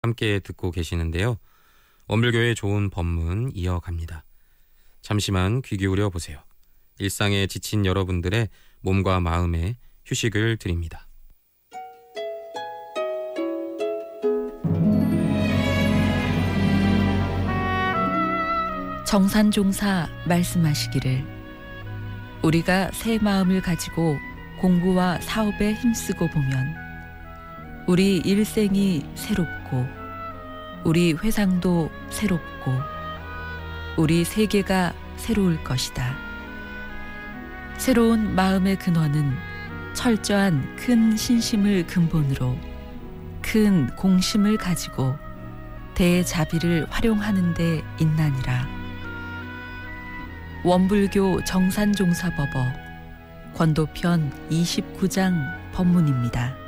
함께 듣고 계시는데요. 원불교의 좋은 법문 이어갑니다. 잠시만 귀 기울여 보세요. 일상에 지친 여러분들의 몸과 마음에 휴식을 드립니다. 정산종사 말씀하시기를, 우리가 새 마음을 가지고 공부와 사업에 힘쓰고 보면 우리 일생이 새롭고 우리 회상도 새롭고 우리 세계가 새로울 것이다. 새로운 마음의 근원은 철저한 큰 신심을 근본으로 큰 공심을 가지고 대자비를 활용하는 데 있나니라. 원불교 정산종사법어 권도편 29장 법문입니다.